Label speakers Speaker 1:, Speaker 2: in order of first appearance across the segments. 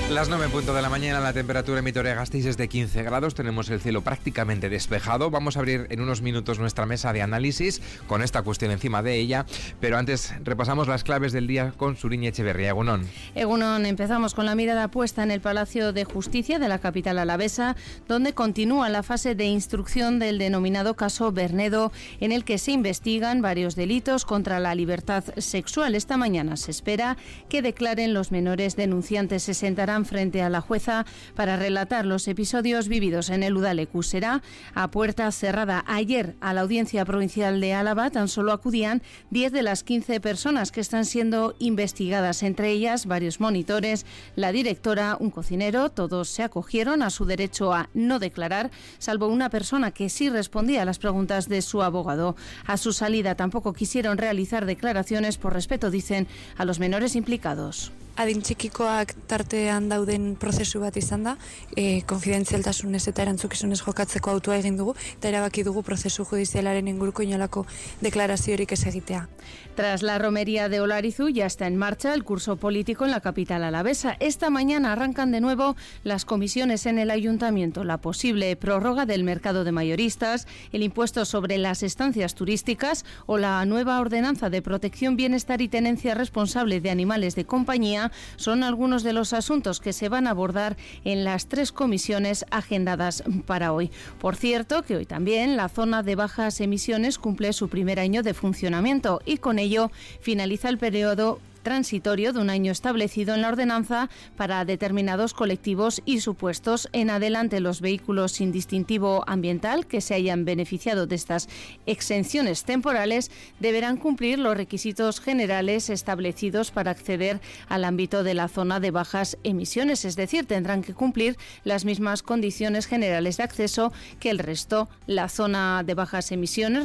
Speaker 1: Las 9:00 de la mañana, la temperatura en Vitoria-Gasteiz es de 15 grados, tenemos el cielo prácticamente despejado. Vamos a abrir en unos minutos nuestra mesa de análisis con esta cuestión encima de ella, pero antes repasamos las claves del día con Suriña Echeverría. Egunon.
Speaker 2: Egunon, empezamos con la mirada puesta en el Palacio de Justicia de la capital alavesa, donde continúa la fase de instrucción del denominado caso Bernedo, en el que se investigan varios delitos contra la libertad sexual. Esta mañana se espera que declaren los menores denunciantes. Se sentarán frente a la jueza para relatar los episodios vividos en el Udaleku. Será a puerta cerrada. Ayer, a la Audiencia Provincial de Álava, tan solo acudían 10 de las 15 personas que están siendo investigadas, entre ellas varios monitores, la directora, un cocinero. Todos se acogieron a su derecho a no declarar, salvo una persona que sí respondía a las preguntas de su abogado. A su salida tampoco quisieron realizar declaraciones por respeto, dicen, a los menores implicados.
Speaker 3: Adin txikikoak tartean dauden prozesu bat izan da, konfidentzialtasunez eta erantzukizunez jokatzeko autua egin dugu, eta erabaki dugu prozesu judizialaren inguruko inolako deklaraziorik ez egitea.
Speaker 2: Tras la romería de Olarizu, ya está en marcha el curso político en la capital alavesa. Esta mañana arrancan de nuevo las comisiones en el ayuntamiento, la posible prórroga del mercado de mayoristas, el impuesto sobre las estancias turísticas o la nueva ordenanza de protección, bienestar y tenencia responsable de animales de compañía son algunos de los asuntos que se van a abordar en las 3 comisiones agendadas para hoy. Por cierto, que hoy también la zona de bajas emisiones cumple su primer año de funcionamiento y con ello finaliza el periodo transitorio de un año establecido en la ordenanza para determinados colectivos y supuestos. En adelante, los vehículos sin distintivo ambiental que se hayan beneficiado de estas exenciones temporales deberán cumplir los requisitos generales establecidos para acceder al ámbito de la zona de bajas emisiones, es decir, tendrán que cumplir las mismas condiciones generales de acceso que el resto. La zona de bajas emisiones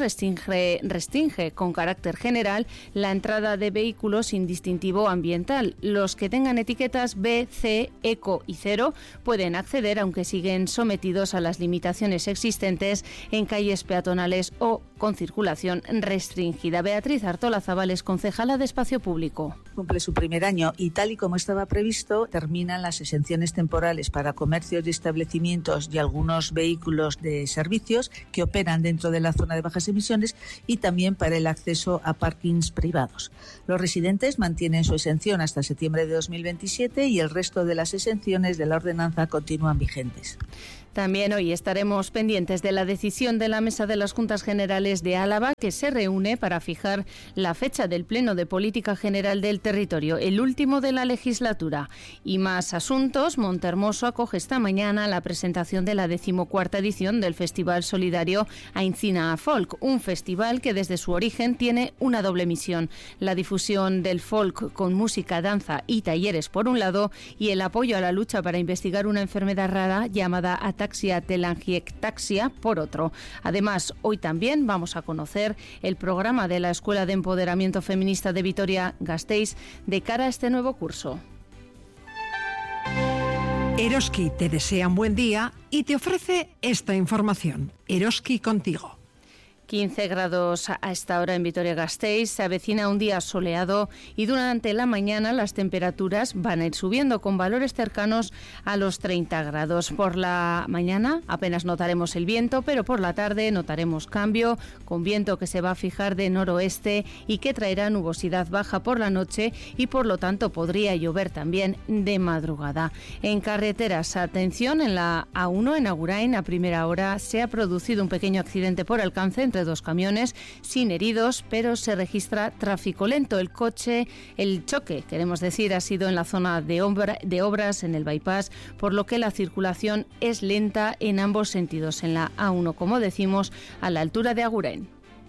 Speaker 2: restringe con carácter general la entrada de vehículos sin distintivo ambiental. Los que tengan etiquetas B, C, Eco y 0 pueden acceder, aunque siguen sometidos a las limitaciones existentes en calles peatonales o con circulación restringida. Beatriz Artolazabal es concejala de Espacio Público.
Speaker 4: Cumple su primer año y, tal y como estaba previsto, terminan las exenciones temporales para comercios y establecimientos y algunos vehículos de servicios que operan dentro de la zona de bajas emisiones y también para el acceso a parkings privados. Los residentes mantienen su exención hasta septiembre de 2027 y el resto de las exenciones de la ordenanza continúan vigentes.
Speaker 2: También hoy estaremos pendientes de la decisión de la Mesa de las Juntas Generales de Álava, que se reúne para fijar la fecha del Pleno de Política General del Territorio, el último de la legislatura. Y más asuntos. Montehermoso acoge esta mañana la presentación de la 14ª edición del Festival Solidario Aintzina Folk, un festival que desde su origen tiene una doble misión: la difusión del folk con música, danza y talleres por un lado, y el apoyo a la lucha para investigar una enfermedad rara llamada ataxia telangiectasia por otro. Además, hoy también vamos a conocer el programa de la Escuela de Empoderamiento Feminista de Vitoria-Gasteiz de cara a este nuevo curso.
Speaker 5: Eroski te desea un buen día y te ofrece esta información. Eroski contigo.
Speaker 2: 15 grados a esta hora en Vitoria-Gasteiz, se avecina un día soleado y durante la mañana las temperaturas van a ir subiendo con valores cercanos a los 30 grados. Por la mañana apenas notaremos el viento, pero por la tarde notaremos cambio, con viento que se va a fijar de noroeste y que traerá nubosidad baja por la noche y por lo tanto podría llover también de madrugada. En carreteras, atención, en la A1 en Agurain a primera hora se ha producido un pequeño accidente por alcance entre 2 camiones, sin heridos, pero se registra tráfico lento. El choque, queremos decir, ha sido en la zona de obras en el bypass, por lo que la circulación es lenta en ambos sentidos. En la A1, como decimos, a la altura de Agurain.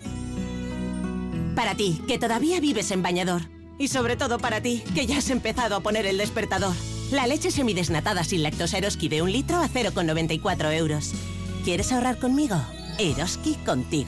Speaker 6: Para ti, que todavía vives en bañador. Y sobre todo para ti, que ya has empezado a poner el despertador. La leche semidesnatada sin lactosa Eroski de 1 litro a 0,94 euros. ¿Quieres ahorrar conmigo? Eroski contigo.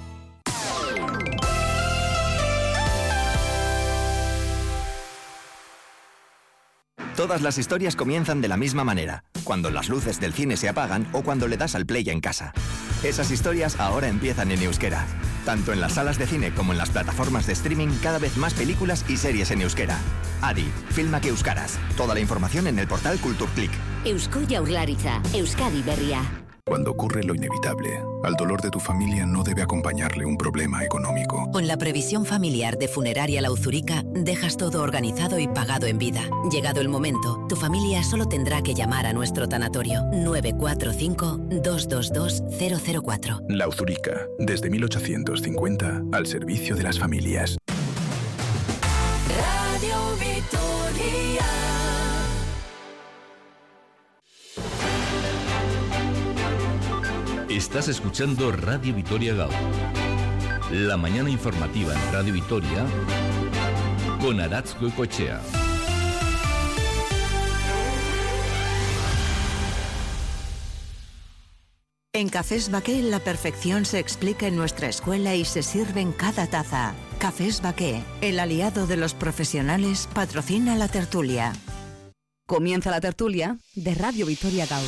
Speaker 7: Todas las historias comienzan de la misma manera, cuando las luces del cine se apagan o cuando le das al play en casa. Esas historias ahora empiezan en euskera. Tanto en las salas de cine como en las plataformas de streaming, cada vez más películas y series en euskera. Adi, filmak euskaraz. Toda la información en el portal Kulturklik.
Speaker 8: Eusko Jaurlaritza, Euskadi Berria.
Speaker 9: Cuando ocurre lo inevitable, al dolor de tu familia no debe acompañarle un problema económico.
Speaker 10: Con la previsión familiar de Funeraria La Uzurica, dejas todo organizado y pagado en vida. Llegado el momento, tu familia solo tendrá que llamar a nuestro tanatorio 945-222-004.
Speaker 9: La Uzurica, desde 1850, al servicio de las familias.
Speaker 8: Radio Vitoria.
Speaker 11: Estás escuchando Radio Vitoria Gaur. La mañana informativa en Radio Vitoria con Aratz Goicoechea.
Speaker 12: En Cafés Baqué la perfección se explica en nuestra escuela y se sirve en cada taza. Cafés Baqué, el aliado de los profesionales, patrocina la tertulia.
Speaker 13: Comienza la tertulia de Radio Vitoria Gaur.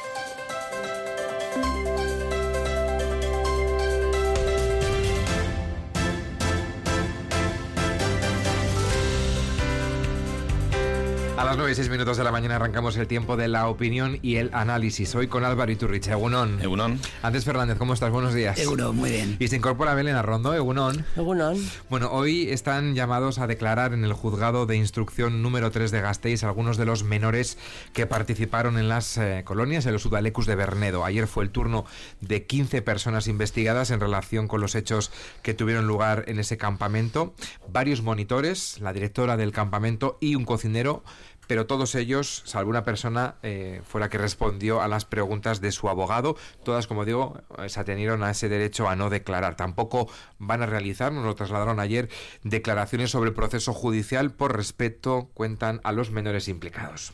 Speaker 1: A las 9:06 de la mañana arrancamos el tiempo de la opinión y el análisis. Hoy con Álvaro Iturrich. Egunon.
Speaker 14: Egunon.
Speaker 1: Andrés Fernández, ¿cómo estás? Buenos días.
Speaker 15: Egunon, muy bien.
Speaker 1: Y se incorpora Belén Arrondo. Egunon.
Speaker 16: Egunon.
Speaker 1: Bueno, hoy están llamados a declarar en el juzgado de instrucción número 3 de Gasteiz algunos de los menores que participaron en las colonias, en los Udalecus de Bernedo. Ayer fue el turno de 15 personas investigadas en relación con los hechos que tuvieron lugar en ese campamento. Varios monitores, la directora del campamento y un cocinero, pero todos ellos, salvo una persona, fue la que respondió a las preguntas de su abogado. Todas, como digo, se atenieron a ese derecho a no declarar. Tampoco van a realizar, nos lo trasladaron ayer, declaraciones sobre el proceso judicial por respeto, cuentan, a los menores implicados.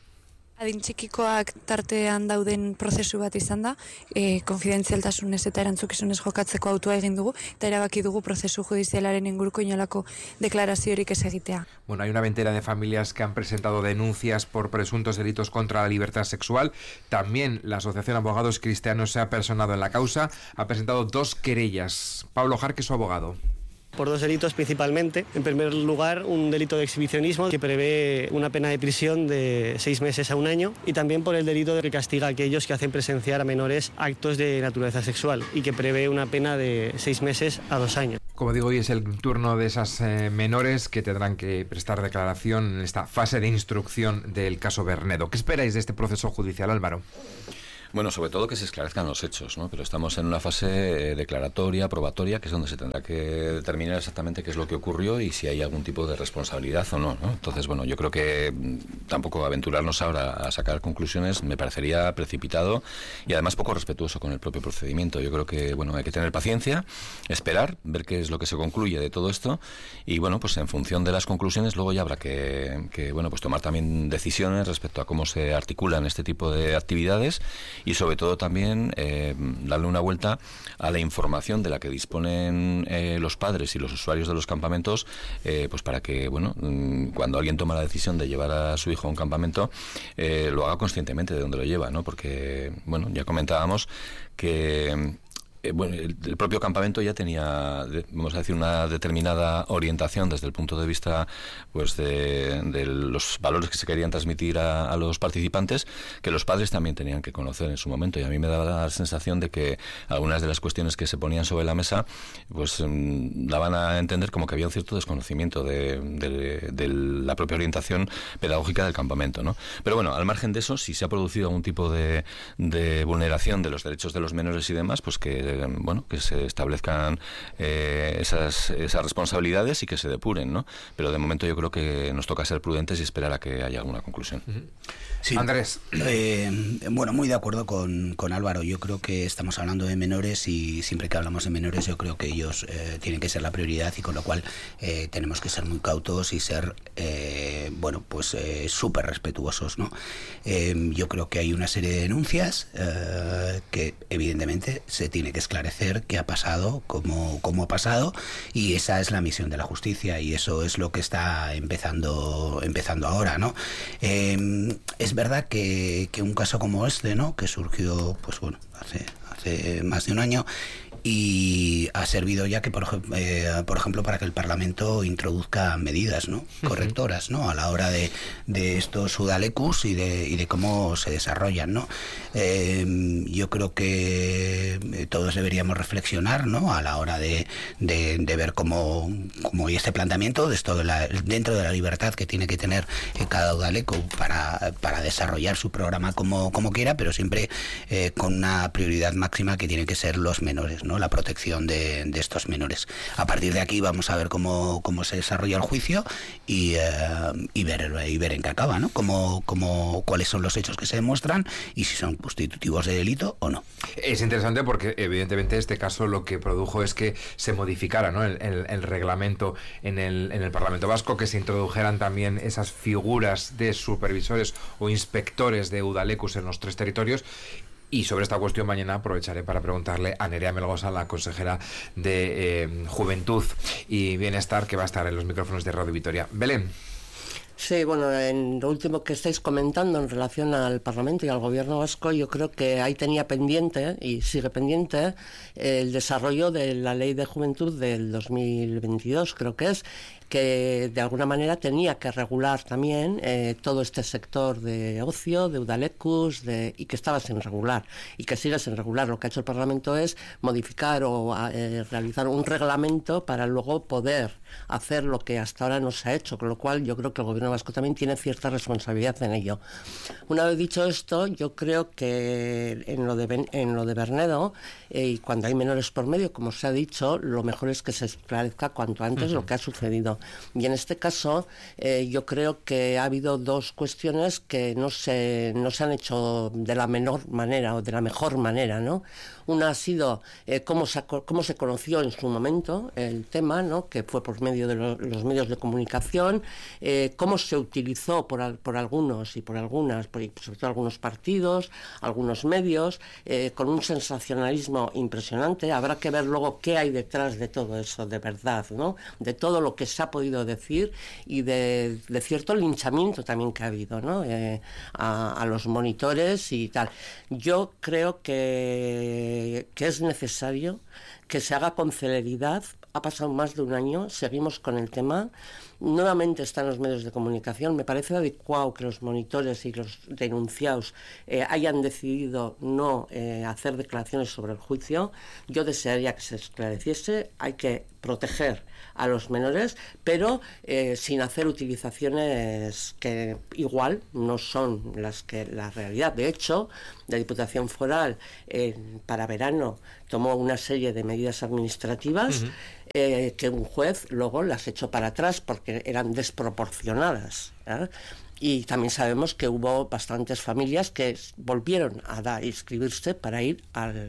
Speaker 3: Adin txikikoak tartean dauden prozesu bat izan da, konfidentzialtasunez eta erantzukizunez jokatzeko autua egin dugu, eta erabaki dugu prozesu judizialaren inguruko inolako deklaraziorik ez egitea.
Speaker 1: Bueno, hay una veintena de familias que han presentado denuncias por presuntos delitos contra la libertad sexual. También la Asociación Abogados Cristianos se ha personado en la causa, ha presentado 2 querellas. Pablo Jarque, su abogado.
Speaker 17: Por 2 delitos principalmente. En primer lugar, un delito de exhibicionismo que prevé una pena de prisión de 6 meses a 1 año, y también por el delito que castiga a aquellos que hacen presenciar a menores actos de naturaleza sexual y que prevé una pena de 6 meses a 2 años.
Speaker 1: Como digo, hoy es el turno de esas menores que tendrán que prestar declaración en esta fase de instrucción del caso Bernedo. ¿Qué esperáis de este proceso judicial, Álvaro?
Speaker 14: Bueno, sobre todo que se esclarezcan los hechos, ¿no? Pero estamos en una fase declaratoria, probatoria, que es donde se tendrá que determinar exactamente qué es lo que ocurrió y si hay algún tipo de responsabilidad o no, ¿no? Entonces, bueno, yo creo que tampoco aventurarnos ahora a sacar conclusiones me parecería precipitado y además poco respetuoso con el propio procedimiento. Yo creo que, bueno, hay que tener paciencia, esperar, ver qué es lo que se concluye de todo esto y, bueno, pues en función de las conclusiones luego ya habrá que bueno, pues tomar también decisiones respecto a cómo se articulan este tipo de actividades. Y sobre todo también darle una vuelta a la información de la que disponen los padres y los usuarios de los campamentos, pues para que, bueno, cuando alguien toma la decisión de llevar a su hijo a un campamento, lo haga conscientemente de dónde lo lleva, ¿no? Porque, bueno, ya comentábamos que bueno, el propio campamento ya tenía, vamos a decir, una determinada orientación desde el punto de vista, pues, de los valores que se querían transmitir a los participantes, que los padres también tenían que conocer en su momento, y a mí me daba la sensación de que algunas de las cuestiones que se ponían sobre la mesa, pues daban a entender como que había un cierto desconocimiento de la propia orientación pedagógica del campamento, ¿no? Pero bueno, al margen de eso, si se ha producido algún tipo de vulneración de los derechos de los menores y demás, pues que se establezcan esas responsabilidades y que se depuren, ¿no? Pero de momento yo creo que nos toca ser prudentes y esperar a que haya alguna conclusión.
Speaker 15: Sí.
Speaker 1: Andrés.
Speaker 15: Bueno, muy de acuerdo con Álvaro. Yo creo que estamos hablando de menores y siempre que hablamos de menores yo creo que ellos tienen que ser la prioridad, y con lo cual tenemos que ser muy cautos y ser súper respetuosos, ¿no? Yo creo que hay una serie de denuncias que evidentemente se tiene que esclarecer qué ha pasado, cómo ha pasado, y esa es la misión de la justicia, y eso es lo que está empezando ahora, ¿no? Es verdad que un caso como este, ¿no?, que surgió, pues bueno, hace hace más de un año, y ha servido ya que, por ejemplo, para que el Parlamento introduzca medidas, ¿no?, correctoras, ¿no?, a la hora de estos udalecus y de cómo se desarrollan, ¿no? Yo creo que todos deberíamos reflexionar, ¿no?, a la hora de ver cómo este planteamiento de esto dentro de la libertad que tiene que tener cada udalecu para desarrollar su programa como quiera, pero siempre con una prioridad máxima que tiene que ser los menores, ¿no?, la protección de estos menores. A partir de aquí vamos a ver cómo se desarrolla el juicio y ver en qué acaba, ¿no?, cuáles son los hechos que se demuestran y si son constitutivos de delito o no.
Speaker 1: Es interesante porque evidentemente este caso lo que produjo es que se modificara, ¿no?, el reglamento en el Parlamento Vasco, que se introdujeran también esas figuras de supervisores o inspectores de udalecus en los 3 territorios. Y sobre esta cuestión mañana aprovecharé para preguntarle a Nerea Melgosa, la consejera de Juventud y Bienestar, que va a estar en los micrófonos de Radio Vitoria. Belén.
Speaker 16: Sí, bueno, en lo último que estáis comentando en relación al Parlamento y al Gobierno vasco, yo creo que ahí tenía pendiente, y sigue pendiente, el desarrollo de la Ley de Juventud del 2022, creo que de alguna manera tenía que regular también todo este sector de ocio, de udalecus, y que estaba sin regular, y que sigue sin regular. Lo que ha hecho el Parlamento es modificar o realizar un reglamento para luego poder hacer lo que hasta ahora no se ha hecho, con lo cual yo creo que el Gobierno vasco también tiene cierta responsabilidad en ello. Una vez dicho esto, yo creo que en lo de Bernedo, y cuando hay menores por medio, como se ha dicho, lo mejor es que se esclarezca cuanto antes lo que ha sucedido. Y en este caso yo creo que ha habido 2 cuestiones que no se han hecho de la menor manera o de la mejor manera, ¿no? Una ha sido cómo se conoció en su momento el tema, ¿no?, que fue por medio de los medios de comunicación, cómo se utilizó por algunos y por algunas, sobre todo algunos partidos, algunos medios, con un sensacionalismo impresionante. Habrá que ver luego qué hay detrás de todo eso, de verdad, ¿no?, de todo lo que se ha podido decir y de cierto linchamiento también que ha habido, ¿no?, a los monitores y tal. Yo creo que es necesario que se haga con celeridad. Ha pasado más de un año, seguimos con el tema, nuevamente están los medios de comunicación. Me parece adecuado que los monitores y los denunciados hayan decidido no hacer declaraciones sobre el juicio. Yo desearía que se esclareciese. Hay que proteger a los menores, pero sin hacer utilizaciones que igual no son la realidad. De hecho, la Diputación Foral para verano tomó una serie de medidas administrativas que un juez luego las echó para atrás porque eran desproporcionadas, ¿eh? Y también sabemos que hubo bastantes familias que volvieron a inscribirse para ir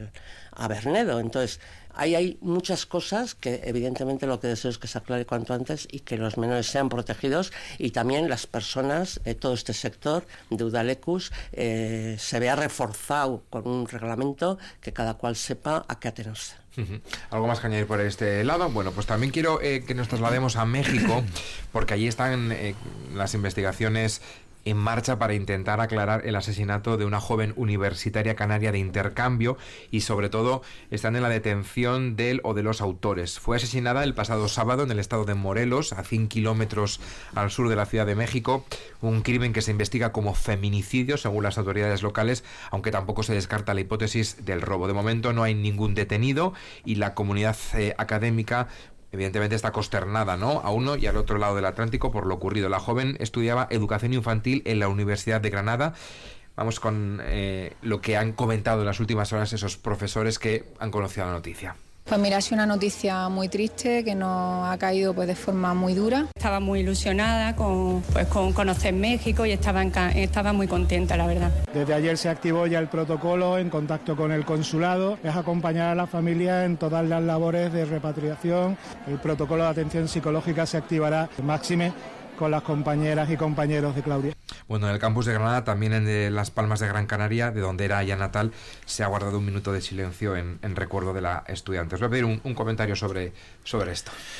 Speaker 16: a Bernedo. Entonces, ahí hay muchas cosas que evidentemente lo que deseo es que se aclare cuanto antes y que los menores sean protegidos, y también las personas, todo este sector de udalecus se vea reforzado con un reglamento que cada cual sepa a qué atenerse.
Speaker 1: ¿Algo más que añadir por este lado? Bueno, pues también quiero que nos traslademos a México, porque allí están las investigaciones en marcha para intentar aclarar el asesinato de una joven universitaria canaria de intercambio, y sobre todo están en la detención del o de los autores. Fue asesinada el pasado sábado en el estado de Morelos, a 100 kilómetros al sur de la Ciudad de México, un crimen que se investiga como feminicidio según las autoridades locales, aunque tampoco se descarta la hipótesis del robo. De momento no hay ningún detenido y la comunidad académica evidentemente está consternada, ¿no?, a uno y al otro lado del Atlántico por lo ocurrido. La joven estudiaba educación infantil en la Universidad de Granada. Vamos con lo que han comentado en las últimas horas esos profesores que han conocido la noticia.
Speaker 18: Pues mira, ha sido una noticia muy triste que nos ha caído pues de forma muy dura.
Speaker 19: Estaba muy ilusionada con conocer México y estaba muy contenta, la verdad.
Speaker 20: Desde ayer se activó ya el protocolo en contacto con el consulado. Es acompañar a la familia en todas las labores de repatriación. El protocolo de atención psicológica se activará máxime con las compañeras y compañeros de Claudia.
Speaker 1: Bueno, en el campus de Granada, también en Las Palmas de Gran Canaria, de donde era ella natal, se ha guardado un minuto de silencio en recuerdo de la estudiante. Os voy a pedir un comentario sobre esto.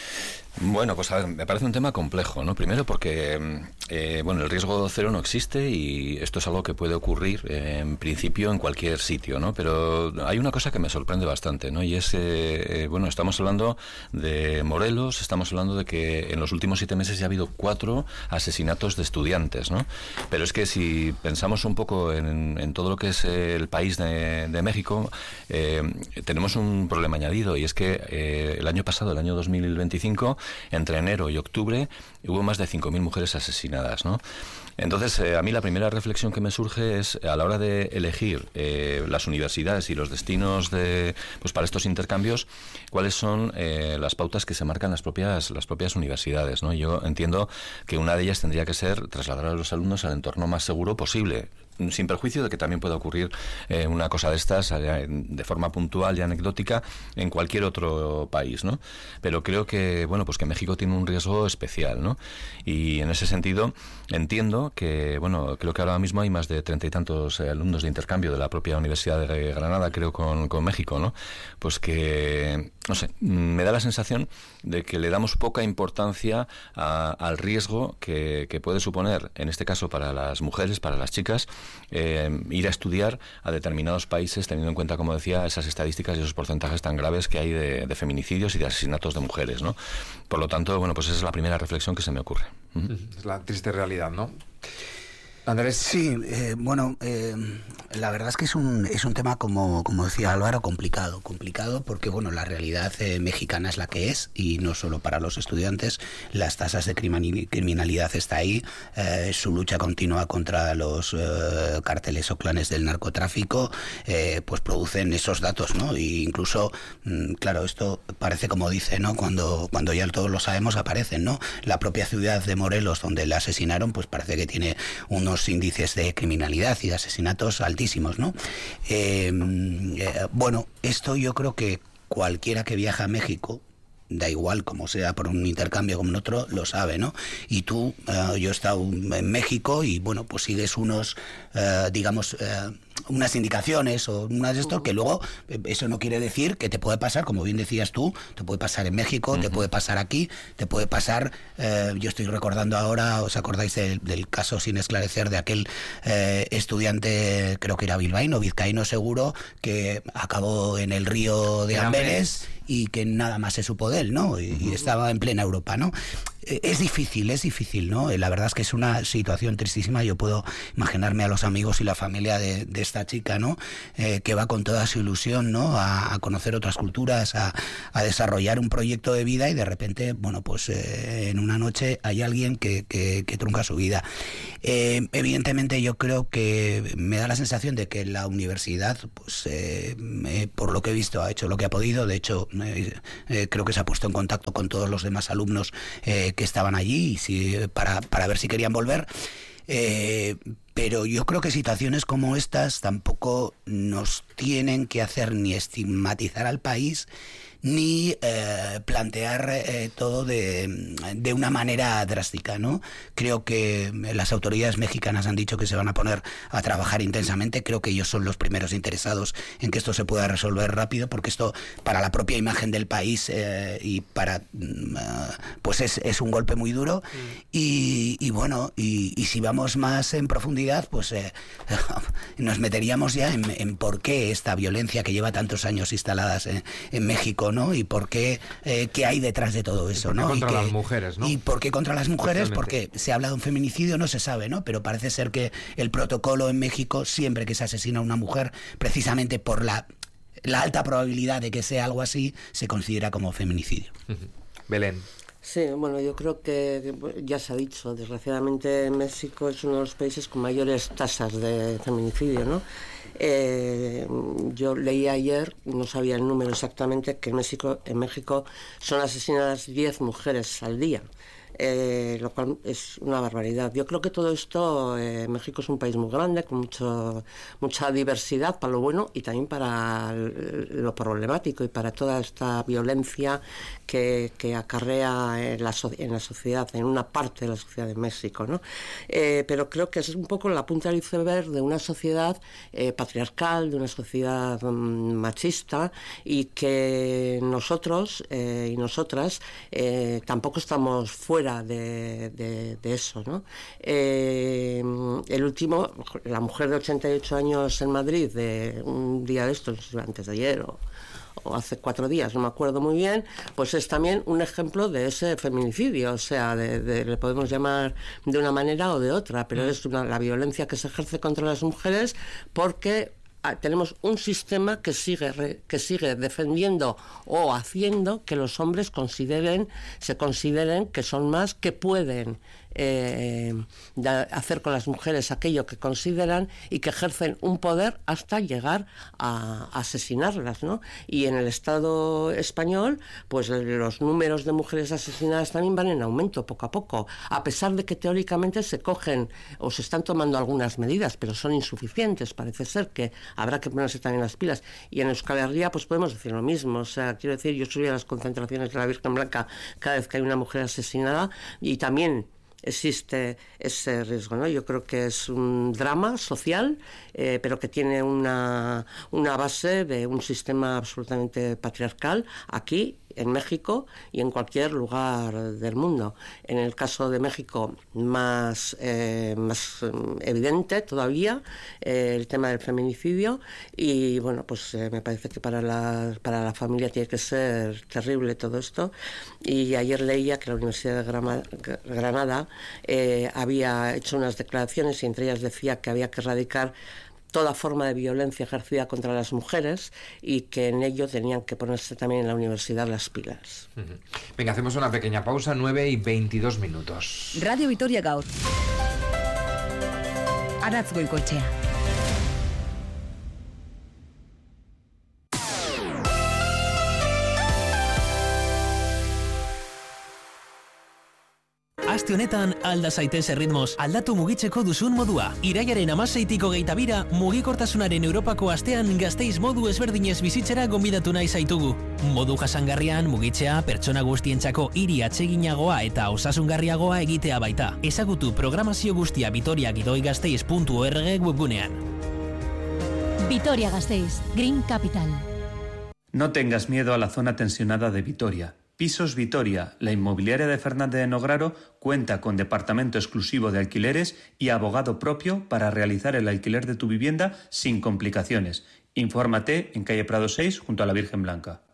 Speaker 14: Bueno, pues a ver, me parece un tema complejo, ¿no? Primero porque, bueno, el riesgo cero no existe y esto es algo que puede ocurrir en principio en cualquier sitio, ¿no? Pero hay una cosa que me sorprende bastante, ¿no? Y es, bueno, estamos hablando de Morelos, estamos hablando de que en los últimos 7 meses ya ha habido 4 asesinatos de estudiantes, ¿no? Pero es que si pensamos un poco en todo lo que es el país de México, tenemos un problema añadido y es que el año pasado, el año 2025, entre enero y octubre hubo más de 5.000 mujeres asesinadas, ¿no? Entonces, a mí la primera reflexión que me surge es, a la hora de elegir las universidades y los destinos pues para estos intercambios, cuáles son las pautas que se marcan las propias universidades, ¿no? Yo entiendo que una de ellas tendría que ser trasladar a los alumnos al entorno más seguro posible, sin perjuicio de que también pueda ocurrir una cosa de estas de forma puntual y anecdótica en cualquier otro país, ¿no? Pero creo que, bueno, pues que México tiene un riesgo especial, ¿no? Y en ese sentido entiendo que, bueno, creo que ahora mismo hay más de 30 y tantos alumnos de intercambio de la propia Universidad de Granada, creo, con México, ¿no? Pues que, no sé, me da la sensación de que le damos poca importancia al riesgo que puede suponer, en este caso para las mujeres, para las chicas, ir a estudiar a determinados países, teniendo en cuenta, como decía, esas estadísticas y esos porcentajes tan graves que hay de feminicidios y de asesinatos de mujeres, ¿no? Por lo tanto, bueno, pues esa es la primera reflexión que se me ocurre.
Speaker 1: Es la triste realidad, ¿no? Andrés.
Speaker 15: Sí, bueno, la verdad es que es un tema, como decía Álvaro, complicado porque, bueno, la realidad mexicana es la que es, y no solo para los estudiantes, las tasas de criminalidad está ahí, su lucha continua contra los cárteles o clanes del narcotráfico, pues producen esos datos, ¿no? E incluso, claro, esto parece como dice, ¿no? Cuando ya todos lo sabemos, aparecen, ¿no? La propia ciudad de Morelos, donde la asesinaron, pues parece que tiene unos índices de criminalidad y de asesinatos altísimos, ¿no? Bueno, esto yo creo que cualquiera que viaja a México, da igual como sea por un intercambio como en otro, lo sabe, ¿no? Y tú, yo he estado en México y, bueno, pues sigues unos, digamos, unas indicaciones o unas de estos que luego, eso no quiere decir que te puede pasar, como bien decías tú, te puede pasar en México, te puede pasar aquí, te puede pasar, yo estoy recordando ahora, ¿os acordáis del caso sin esclarecer de aquel estudiante, creo que era bilbaíno, vizcaíno seguro, que acabó en el río de Amberes y que nada más se supo de él, ¿no? Y estaba en plena Europa, ¿no? Es difícil, ¿no? La verdad es que es una situación tristísima. Yo puedo imaginarme a los amigos y la familia de esta chica, ¿no? Que va con toda su ilusión, ¿no? A conocer otras culturas, a desarrollar un proyecto de vida, y de repente, bueno, pues en una noche hay alguien que trunca su vida. Evidentemente yo creo que me da la sensación de que la universidad, pues por lo que he visto, ha hecho lo que ha podido. De hecho, creo que se ha puesto en contacto con todos los demás alumnos que estaban allí, para ver si querían volver. Pero yo creo que situaciones como estas tampoco nos tienen que hacer ni estigmatizar al país, ni plantear todo de una manera drástica, ¿no? Creo que las autoridades mexicanas han dicho que se van a poner a trabajar intensamente. Creo que ellos son los primeros interesados en que esto se pueda resolver rápido, porque esto, para la propia imagen del país y para pues es un golpe muy duro. Y bueno, y si vamos más en profundidad, pues nos meteríamos ya en por qué esta violencia que lleva tantos años instaladas en México, ¿no? Y por qué, qué hay detrás de todo eso, ¿no?
Speaker 1: Contra las mujeres, ¿no?
Speaker 15: Y por qué contra las mujeres, porque se habla de un feminicidio, no se sabe, ¿no? Pero parece ser que el protocolo en México, siempre que se asesina a una mujer, precisamente por la alta probabilidad de que sea algo así, se considera como feminicidio.
Speaker 1: Belén.
Speaker 16: Sí, bueno, yo creo que ya se ha dicho, desgraciadamente México es uno de los países con mayores tasas de feminicidio, ¿no? Yo leí ayer, no sabía el número exactamente, que en México son asesinadas 10 mujeres al día. lo cual es una barbaridad. Yo creo que todo esto, México es un país muy grande, con mucha diversidad para lo bueno y también para lo problemático y para toda esta violencia que acarrea en la sociedad, en una parte de la sociedad de México, ¿no? Pero creo que es un poco la punta del iceberg de una sociedad patriarcal, de una sociedad machista, y que nosotros y nosotras tampoco estamos fuera de eso, ¿no? El último, la mujer de 88 años en Madrid, de un día de estos, antes de ayer o hace 4 días, no me acuerdo muy bien, pues es también un ejemplo de ese feminicidio, o sea, le podemos llamar de una manera o de otra, pero es la violencia que se ejerce contra las mujeres porque tenemos un sistema que sigue defendiendo o haciendo que los hombres se consideren que son más, que pueden hacer con las mujeres aquello que consideran y que ejercen un poder hasta llegar a asesinarlas, ¿no? Y en el Estado español, pues los números de mujeres asesinadas también van en aumento poco a poco, a pesar de que teóricamente se cogen o se están tomando algunas medidas, pero son insuficientes. Parece ser que habrá que ponerse también las pilas. Y en Euskal Herria pues podemos decir lo mismo. O sea, quiero decir, yo subí a las concentraciones de la Virgen Blanca cada vez que hay una mujer asesinada y también existe ese riesgo, ¿no? Yo creo que es un drama social, pero que tiene una base de un sistema absolutamente patriarcal aquí en México y en cualquier lugar del mundo. En el caso de México más evidente todavía el tema del feminicidio, y bueno, pues me parece que para la familia tiene que ser terrible todo esto. Y ayer leía que la Universidad de Granada había hecho unas declaraciones y entre ellas decía que había que erradicar toda forma de violencia ejercida contra las mujeres y que en ello tenían que ponerse también en la universidad las pilas.
Speaker 1: Venga, hacemos una pequeña pausa, 9:22.
Speaker 13: Radio Vitoria Gaur. Aratz Goikoetxea.
Speaker 21: Aste honetan alda zaitez erritmoz, aldatu mugitzeko duzun modua. Irailaren 16tik 22 mugikortasunaren Europako astean Gasteiz modu ezberdinez bizitzera gonbidatu nahi zaitugu. Modu jasangarrian mugitzea pertsona guztientzako hiri atseginagoa eta osasungarriagoa egitea baita. Ezagutu programazio guztia vitoriagidoi-gasteiz.org webgunean.
Speaker 22: Vitoria Gasteiz, Green Capital.
Speaker 23: No tengas miedo a la zona tensionada de Vitoria. Pisos Vitoria, la inmobiliaria de Fernández de Nograro, cuenta con departamento exclusivo de alquileres y abogado propio para realizar el alquiler de tu vivienda sin complicaciones. Infórmate en calle Prado 6 junto a la Virgen Blanca.